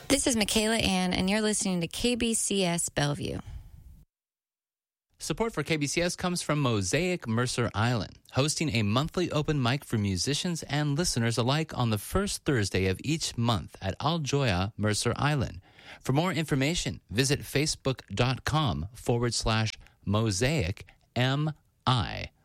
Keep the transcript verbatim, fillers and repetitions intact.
This is Michaela Ann, and you're listening to K B C S Bellevue. Support for K B C S comes from Mosaic Mercer Island, hosting a monthly open mic for musicians and listeners alike on the first Thursday of each month at Al Joya, Mercer Island. For more information, visit facebook.com forward slash mosaic M I.